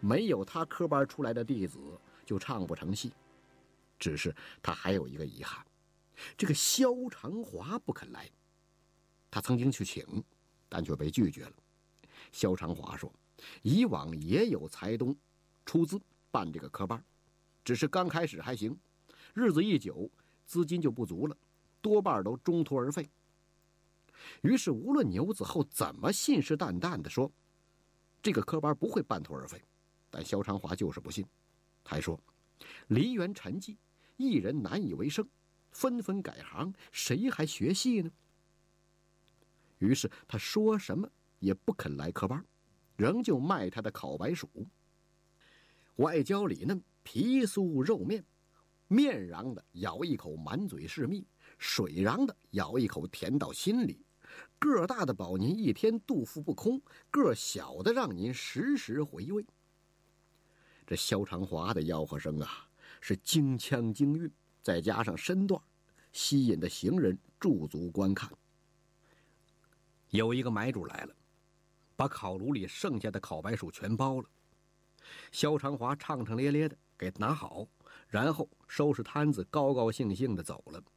没有他科班出来的弟子就唱不成戏。只是他还有一个遗憾，这个萧长华不肯来。他曾经去请，但却被拒绝了。萧长华说，以往也有财东出资办这个科班，只是刚开始还行，日子一久，资金就不足了，多半都中途而废。于是无论牛子厚怎么信誓旦旦地说这个科班不会半途而废，但萧长华就是不信。他还说，梨园沉寂，一人难以为生，纷纷改行，谁还学戏呢？于是他说什么也不肯来科班，仍旧卖他的烤白薯。外焦里嫩，皮酥肉面，面瓤的咬一口满嘴是蜜，水瓤的咬一口甜到心里。个大的保您一天肚腹不空，个小的让您时时回味。这萧长华的吆喝声啊，是京腔京韵，再加上身段，吸引的行人驻足观看。有一个买主来了，把烤炉里剩下的烤白薯全包了。萧长华畅畅咧咧的给拿好，然后收拾摊子，高高兴兴的走了。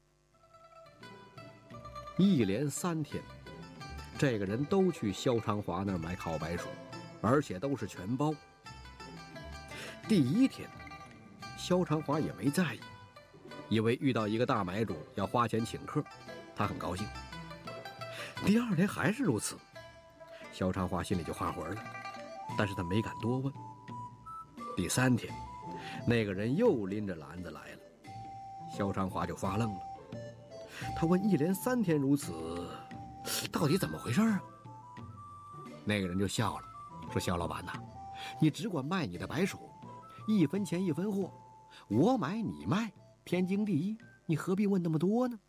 一连3天，这个人都去萧长华那儿买烤白薯，而且都是全包。第1天，萧长华也没在意，以为遇到一个大买主要花钱请客，他很高兴。第2天还是如此，萧长华心里就发火了，但是他没敢多问。第3天，那个人又拎着篮子来了，萧长华就发愣了。他问，一连3天如此，到底怎么回事啊？那个人就笑了，说，萧老板呐，你只管卖你的白薯，1分钱1分货，我买你卖，天经地义，你何必问那么多呢？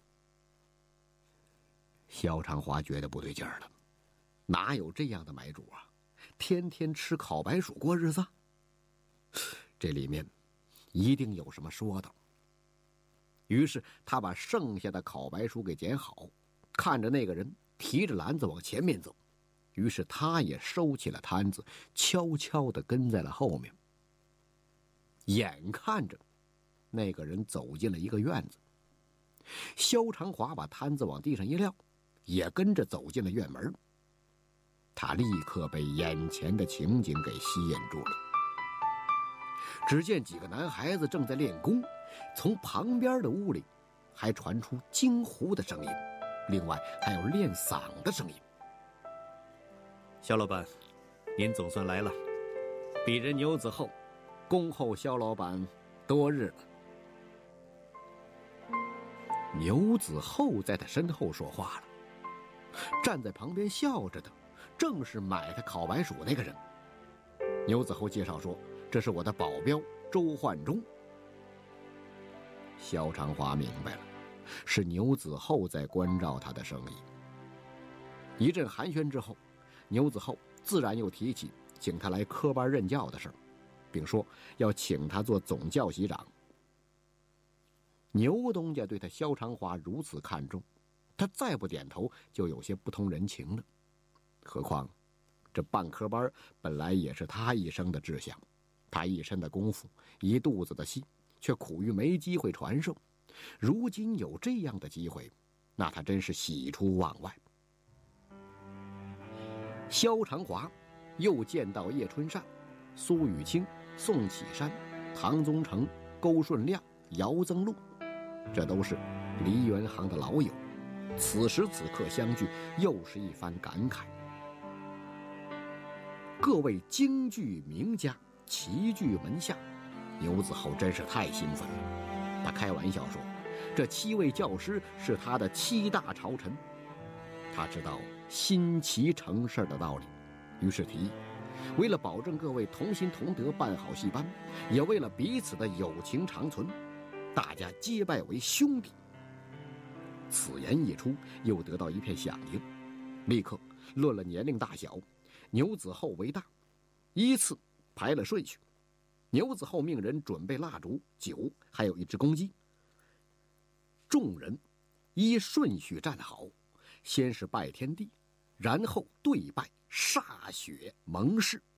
萧长华觉得不对劲儿了，哪有这样的买主啊？天天吃烤白薯过日子？这里面一定有什么说道。于是他把剩下的烤白薯给捡好，看着那个人提着篮子往前面走，于是他也收起了摊子，悄悄地跟在了后面。眼看着那个人走进了一个院子，萧长华把摊子往地上一撂，也跟着走进了院门。他立刻被眼前的情景给吸引住了。只见几个男孩子正在练功，从旁边的屋里还传出惊呼的声音，另外还有练嗓的声音。萧老板，您总算来了，鄙人牛子厚恭候萧老板多日了。牛子厚在他身后说话了，站在旁边笑着的正是买他烤白薯那个人。牛子厚介绍说，这是我的保镖周焕中。萧长华明白了，是牛子厚在关照他的生意。一阵寒暄之后，牛子厚自然又提起请他来科班任教的事儿，并说要请他做总教习长。牛东家对他萧长华如此看重，他再不点头就有些不通人情了。何况这办科班本来也是他一生的志向，他一身的功夫，一肚子的戏，却苦于没机会传授。如今有这样的机会，那他真是喜出望外。萧长华又见到叶春善、苏雨清、宋启山、唐宗成、勾顺亮、姚增禄，这都是梨园行的老友。此时此刻相聚，又是一番感慨。各位京剧名家齐聚门下，牛子厚真是太兴奋了。他开玩笑说，这7位教师是他的7大朝臣。他知道新奇成事的道理，于是提议，为了保证各位同心同德办好戏班，也为了彼此的友情长存，大家结拜为兄弟。此言一出，又得到一片响应，立刻论了年龄大小，牛子厚为大，依次排了顺序。牛子厚命人准备蜡烛、酒，还有一只公鸡。众人依顺序站好，先是拜天地，然后对拜歃血盟誓。